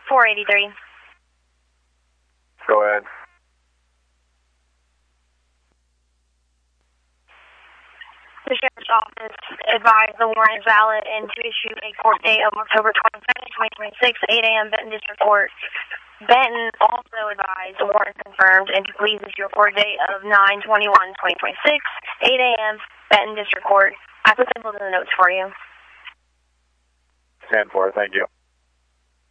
483. Go ahead. The Sheriff's Office advised the warrant is valid and to issue a court date of October 22nd, 2026, 8 a.m. Benton District Court. Benton also advised the warrant confirmed and to please issue a court date of 9/21/2026, 8 a.m. Benton District Court. I put symbols in the notes for you. 10-4, thank you.